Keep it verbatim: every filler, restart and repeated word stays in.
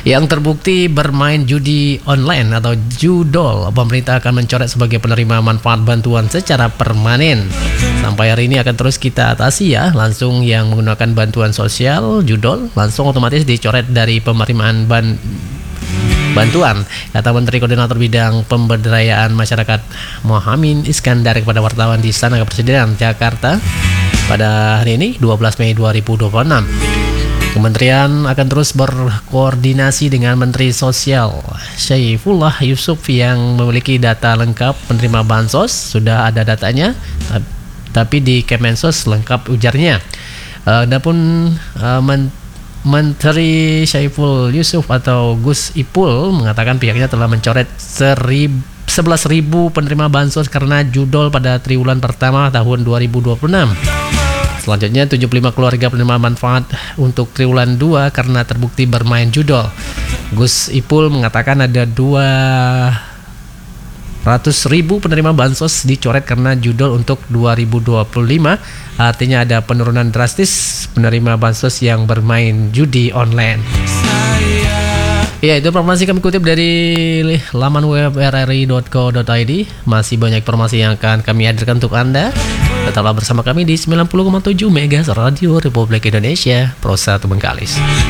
yang terbukti bermain judi online atau judol, pemerintah akan mencoret sebagai penerima manfaat bantuan secara permanen. Sampai hari ini akan terus kita atasi ya. Langsung yang menggunakan bantuan sosial judol langsung otomatis dicoret dari penerimaan ban bantuan, kata Menteri Koordinator Bidang Pemberdayaan Masyarakat Mohamed Iskandar kepada wartawan di Istana Kepresidenan Jakarta pada hari ini dua belas Mei dua ribu dua puluh enam. Kementerian akan terus berkoordinasi dengan Menteri Sosial Syaifullah Yusuf yang memiliki data lengkap penerima bansos. Sudah ada datanya, tapi di Kemensos lengkap, ujarnya. Adapun uh, men Menteri Syaiful Yusuf atau Gus Ipul mengatakan pihaknya telah mencoret sebelas ribu penerima bansos karena judol pada triwulan pertama tahun dua ribu dua puluh enam. Selanjutnya tujuh puluh lima keluarga penerima manfaat untuk triwulan dua karena terbukti bermain judol. Gus Ipul mengatakan ada dua ratus ribu penerima bansos dicoret karena judol untuk dua ribu dua puluh lima. Artinya ada penurunan drastis penerima bansos yang bermain judi online. Ya, itu informasi kami kutip dari laman web r r i dot co dot i d. Masih banyak informasi yang akan kami hadirkan untuk Anda. Tetaplah bersama kami di sembilan puluh koma tujuh Megas Radio Republik Indonesia, Pro satu Bengkalis.